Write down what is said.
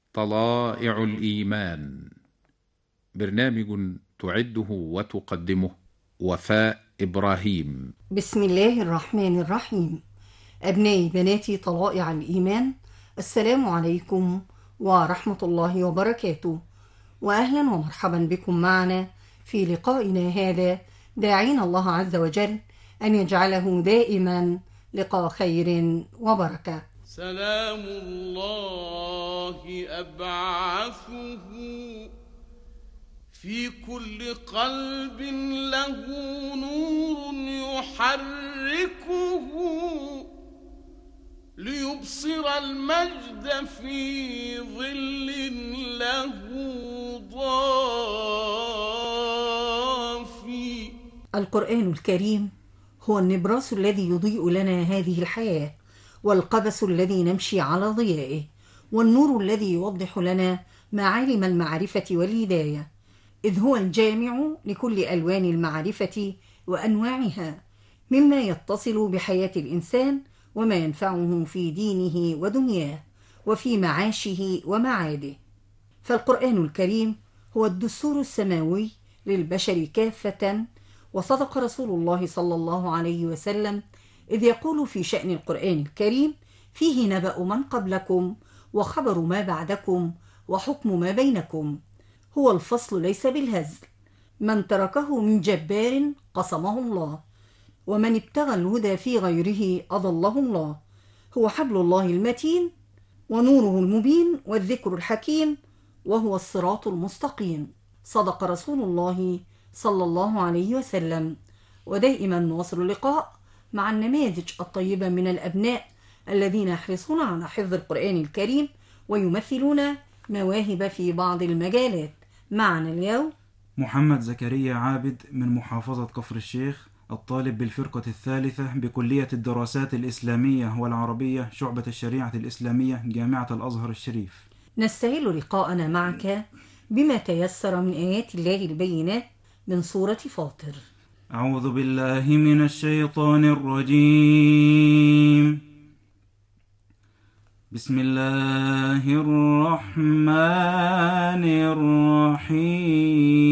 طلائع الإيمان، برنامج تعده وتقدمه وفاء إبراهيم. بسم الله الرحمن الرحيم. أبنائي بناتي طلائع الإيمان، السلام عليكم ورحمة الله وبركاته، وأهلا ومرحبا بكم معنا في لقائنا هذا، داعين الله عز وجل أن يجعله دائما لقاء خير وبركة. سلام الله أبعثه في كل قلب له نور يحركه ليبصر المجد في ظل له ضافي. القرآن الكريم هو النبراس الذي يضيء لنا هذه الحياة، والقبس الذي نمشي على ضيائه، والنور الذي يوضح لنا معالم المعرفة والهداية، إذ هو الجامع لكل ألوان المعرفة وأنواعها، مما يتصل بحياة الإنسان وما ينفعه في دينه ودنياه وفي معاشه ومعاده. فالقرآن الكريم هو الدستور السماوي للبشر كافة، وصدق رسول الله صلى الله عليه وسلم إذ يقول في شأن القرآن الكريم: فيه نبأ من قبلكم وخبر ما بعدكم وحكم ما بينكم. هو الفصل ليس بالهزل، من تركه من جبار قصمه الله، ومن ابتغى الهدى في غيره أضله الله. هو حبل الله المتين ونوره المبين والذكر الحكيم، وهو الصراط المستقيم. صدق رسول الله صلى الله عليه وسلم. ودائما نواصل اللقاء مع النماذج الطيبة من الأبناء الذين يحرصون على حفظ القرآن الكريم ويمثلون مواهب في بعض المجالات. معنا اليوم محمد زكريا عابد من محافظة كفر الشيخ، الطالب بالفرقة الثالثة بكلية الدراسات الإسلامية والعربية شعبة الشريعة الإسلامية جامعة الأزهر الشريف. نستهل لقاءنا معك بما تيسر من آيات الله البينات من سورة فاطر. أعوذ بالله من الشيطان الرجيم. بسم الله الرحمن الرحيم.